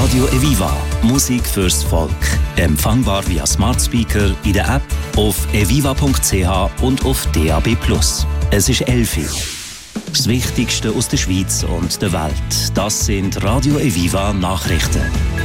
Radio Eviva. Musik fürs Volk. Empfangbar via Smart Speaker in der App, auf eviva.ch und auf DAB+. Es ist 11 Uhr. Das Wichtigste aus der Schweiz und der Welt. Das sind Radio Eviva Nachrichten.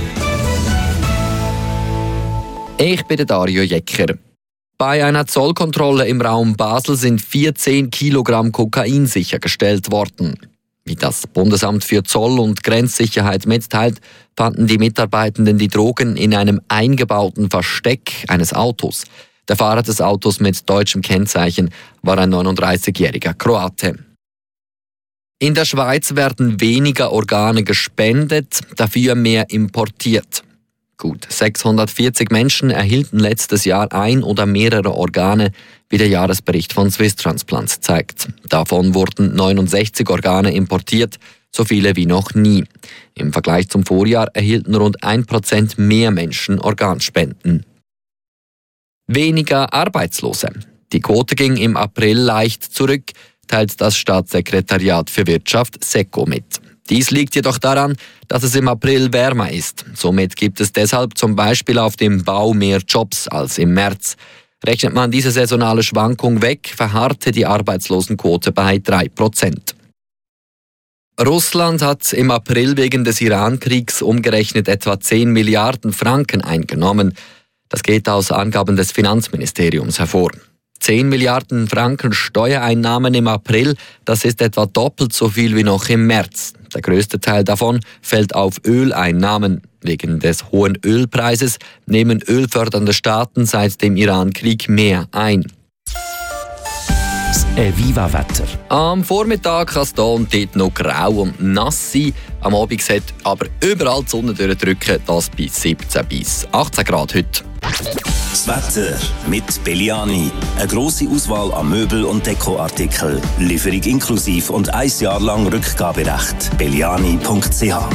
Ich bin der Dario Jecker. Bei einer Zollkontrolle im Raum Basel sind 14 Kilogramm Kokain sichergestellt worden. Wie das Bundesamt für Zoll- und Grenzsicherheit mitteilt, fanden die Mitarbeitenden die Drogen in einem eingebauten Versteck eines Autos. Der Fahrer des Autos mit deutschem Kennzeichen war ein 39-jähriger Kroate. In der Schweiz werden weniger Organe gespendet, dafür mehr importiert. Gut 640 Menschen erhielten letztes Jahr ein oder mehrere Organe, wie der Jahresbericht von Swiss Transplant zeigt. Davon wurden 69 Organe importiert, so viele wie noch nie. Im Vergleich zum Vorjahr erhielten rund 1% mehr Menschen Organspenden. Weniger Arbeitslose. Die Quote ging im April leicht zurück, teilt das Staatssekretariat für Wirtschaft SECO mit. Dies liegt jedoch daran, dass es im April wärmer ist. Somit gibt es deshalb zum Beispiel auf dem Bau mehr Jobs als im März. Rechnet man diese saisonale Schwankung weg, verharrte die Arbeitslosenquote bei 3%. Russland hat im April wegen des Iran-Kriegs umgerechnet etwa 10 Milliarden Franken eingenommen. Das geht aus Angaben des Finanzministeriums hervor. 10 Milliarden Franken Steuereinnahmen im April, das ist etwa doppelt so viel wie noch im März. Der größte Teil davon fällt auf Öleinnahmen. Wegen des hohen Ölpreises nehmen ölfördernde Staaten seit dem Iran-Krieg mehr ein. Das Eviva-Wetter. Am Vormittag kann es hier und dort noch grau und nass sein. Am Abend sollte aber überall die Sonne durchdrücken, das bei 17 bis 18 Grad heute. Das Wetter mit Belliani. Eine grosse Auswahl an Möbel- und Dekoartikeln. Lieferung inklusive und 1 Jahr lang Rückgaberecht. Belliani.ch